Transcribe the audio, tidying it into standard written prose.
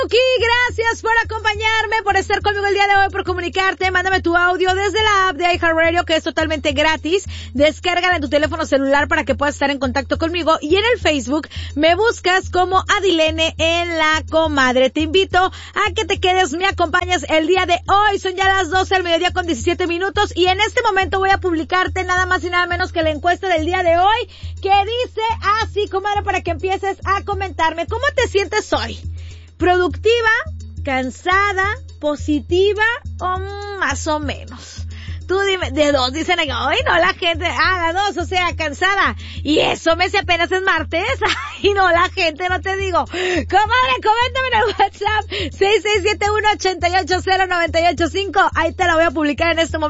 Ok, gracias por acompañarme, por estar conmigo el día de hoy, por comunicarte. Mándame tu audio desde la app de iHeartRadio, que es totalmente gratis. Descárgala en tu teléfono celular para que puedas estar en contacto conmigo. Y en el Facebook me buscas como Adilene en la Comadre. Te invito a que te quedes, me acompañas el día de hoy. Son ya las 12 del mediodía con 17 minutos. Y en este momento voy a publicarte nada más y nada menos que la encuesta del día de hoy, que dice así, comadre, para que empieces a comentarme. ¿Cómo te sientes hoy? ¿Productiva, cansada, positiva o más o menos? Tú dime, de dos, dicen aquí, ay no, la gente, la dos, o sea, cansada. Y eso me sé apenas es martes, ay no, la gente, no te digo. Comadre, coméntame en el WhatsApp, 6671-880-985, ahí te la voy a publicar en este momento.